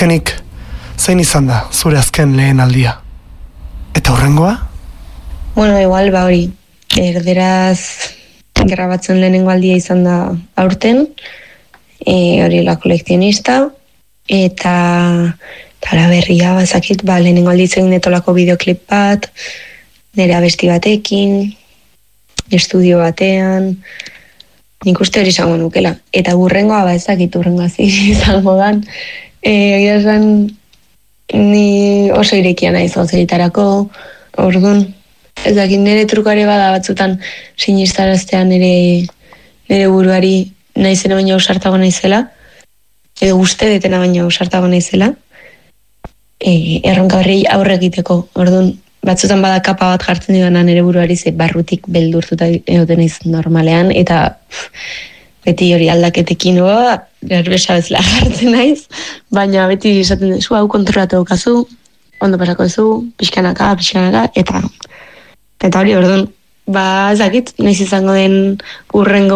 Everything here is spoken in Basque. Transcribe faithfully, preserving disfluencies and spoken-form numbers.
azkenik, zein izan da zure azken lehen aldia? Eta hurrengoa? Bueno, igual, ba hori, erderaz grabatzen lehenengo aldia izan da aurten, e, hori la kolekzionista, eta tala berria, bazakit, ba, lehenengo alditzen netolako bideoklip bat, nire abesti batekin, estudio batean, nik uste hori izango nukela. Eta burrengoa, ba, ezakit burrengoa izango dan. Egia esan, ni oso irekia naiz gauzetarako, orduan, ez dakit nire trukare bada batzutan sinistaraztean nire, nire buruari naizena baina ausartago naizela, edo uste detena baina ausartago naizela, e, erronka berri aurre egiteko. Orduan, batzutan bada kapa bat jartzen didana nire buruari ze barrutik beldurtuta egoten naiz normalean, eta pff, beti hori aldaketekin oa, gerbesa bezala jartzen naiz, baina beti esaten duzu, hau kontrolatu daukazu, ondo pasako duzu, pixkanaka, pixkanaka, eta eta hori, orduan, ba, ezakit, naiz izango den urrengo